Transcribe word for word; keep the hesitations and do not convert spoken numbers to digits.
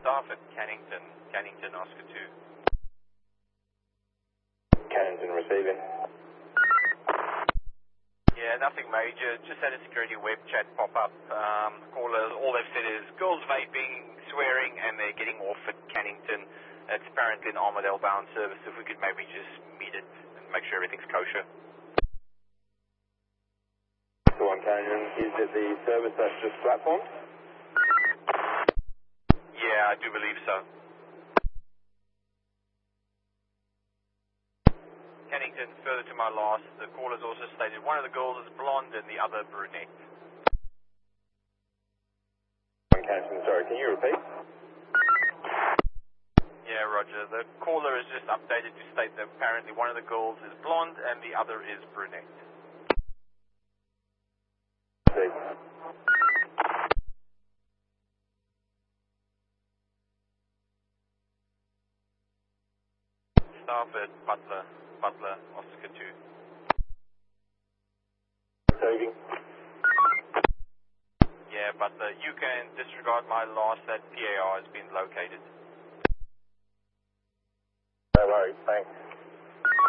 staff at Cannington, Cannington Oscar two. Cannington receiving. Yeah, nothing major, just had a security web chat pop up. Um, callers, all they've said is girls vaping, swearing, and they're getting off at Cannington. It's apparently an Armadale bound service. If we could maybe just meet it and make sure everything's kosher. So on Cannington, is it the service that's just platformed? Yeah, I do believe so. Cannington, further to my last, the callers also stated one of the girls is blonde and the other brunette. On Cannington, sorry, can you repeat? Yeah, Roger. The caller is just updated to state that apparently one of the girls is blonde and the other is brunette. See. Staff at Butler, Butler, Oscar two. Receiving. Yeah, Butler, you can disregard my loss. That P A R has been located. No worries, thanks.